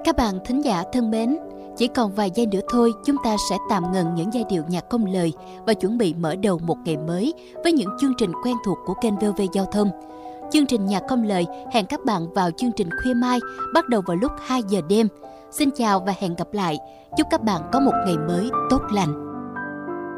Các bạn thính giả thân mến, chỉ còn vài giây nữa thôi chúng ta sẽ tạm ngừng những giai điệu nhạc không lời và chuẩn bị mở đầu một ngày mới với những chương trình quen thuộc của kênh VOV Giao thông. Chương trình nhạc không lời hẹn các bạn vào chương trình khuya mai bắt đầu vào lúc 2 giờ đêm. Xin chào và hẹn gặp lại. Chúc các bạn có một ngày mới tốt lành.